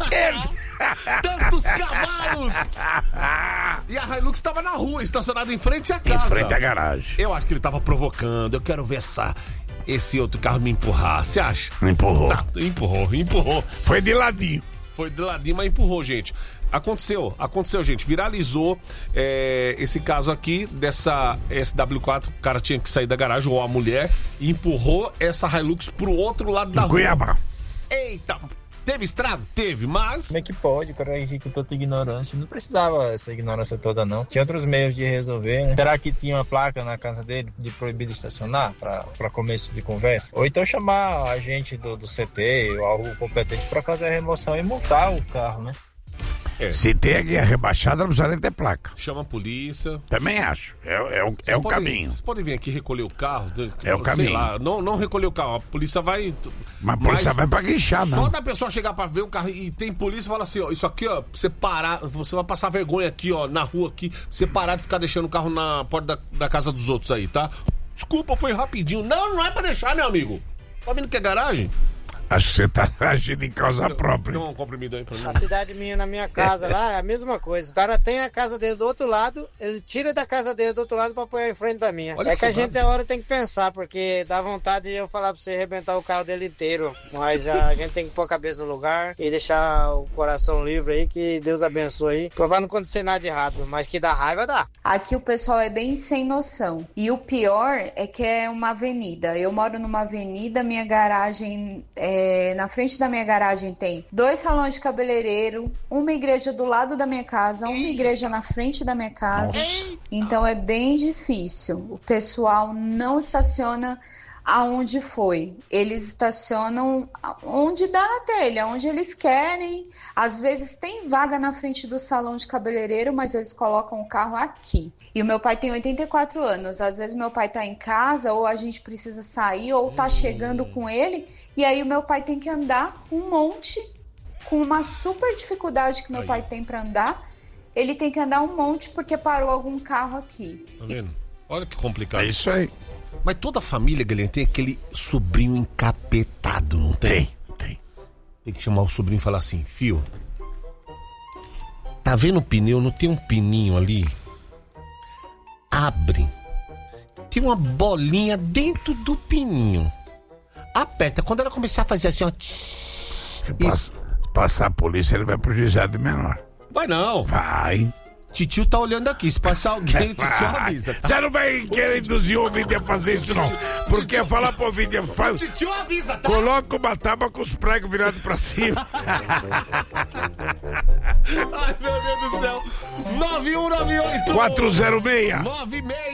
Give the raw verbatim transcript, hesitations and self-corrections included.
esquerda. Tantos cavalos! E a Hilux tava na rua, estacionada em frente à casa. Em frente à garagem. Eu acho que ele tava provocando. Eu quero ver essa, esse outro carro me empurrar. Você acha? Empurrou. Exato, empurrou, empurrou. Foi de ladinho. Foi de ladinho, mas empurrou, gente. Aconteceu, aconteceu, gente. Viralizou é, esse caso aqui dessa S W quatro. O cara tinha que sair da garagem, ou a mulher, e empurrou essa Hilux pro outro lado da Em rua. Cuiabá. Eita, teve estrago? Teve, mas... Como é que pode corrigir com tanta ignorância? Não precisava essa ignorância toda, não. Tinha outros meios de resolver, né? Será que tinha uma placa na casa dele de proibido estacionar para começo de conversa? Ou então chamar a gente do, do C T ou algo competente para fazer a remoção e multar o carro, né? É. Se tem a guia rebaixada, não precisa nem ter placa. Chama a polícia. Também acho. É, é, o, é o podem, caminho. Vocês podem vir aqui recolher o carro? É o sei caminho. Lá, não, não recolher o carro. A polícia vai... Mas a polícia mas vai pra guinchar, não. Só da pessoa chegar pra ver o carro e tem polícia e fala assim, ó, isso aqui, ó, pra você parar, você vai passar vergonha aqui, ó, na rua aqui, pra você parar de ficar deixando o carro na porta da, da casa dos outros aí, tá? Desculpa, foi rapidinho. Não, não é pra deixar, meu amigo. Tá vendo que é garagem? Acho que você tá agindo em causa própria. Dá um comprimido aí pra mim. A cidade minha, na minha casa lá, é a mesma coisa. O cara tem a casa dele do outro lado, ele tira da casa dele do outro lado pra pôr em frente da minha. Olha é que que a saudade. gente a hora tem que pensar, porque dá vontade de eu falar pra você arrebentar o carro dele inteiro. Mas a gente tem que pôr a cabeça no lugar e deixar o coração livre aí, que Deus abençoe aí. Pra não acontecer nada de errado, mas que dá raiva, dá. Aqui o pessoal é bem sem noção. E o pior é que é uma avenida. Eu moro numa avenida, minha garagem, é, na frente da minha garagem tem dois salões de cabeleireiro, uma igreja do lado da minha casa, uma igreja na frente da minha casa. Então é bem difícil. O pessoal não estaciona aonde foi. Eles estacionam onde dá na telha, onde eles querem. Às vezes tem vaga na frente do salão de cabeleireiro, mas eles colocam o carro aqui. E o meu pai tem oitenta e quatro anos. Às vezes meu pai tá em casa, ou a gente precisa sair, ou tá chegando com ele. E aí o meu pai tem que andar um monte, com uma super dificuldade que meu Aí. pai tem para andar. Ele tem que andar um monte porque parou algum carro aqui. Tá vendo? Olha que complicado. É isso aí. Mas toda família, Guilherme, tem aquele sobrinho encapetado, não tem? Tem, tem. Tem que chamar o sobrinho e falar assim, fio, tá vendo o pneu? Não tem um pininho ali? Abre. Tem uma bolinha dentro do pininho. Aperta. Quando ela começar a fazer assim, ó... Se Isso. passa, se passar a polícia, ele vai pro juizado de menor. Vai não. Vai. Titio tá olhando aqui. Se passar alguém, o titio Vai. avisa. Tá? Você não vai querer induzir o ouvinte a fazer isso, não. Porque é falar pro ouvinte, faz... Titio avisa, tá? Coloca uma tábua com os pregos virados pra cima. Ai, meu Deus do céu. nove um nove oito quatro zero seis nove seis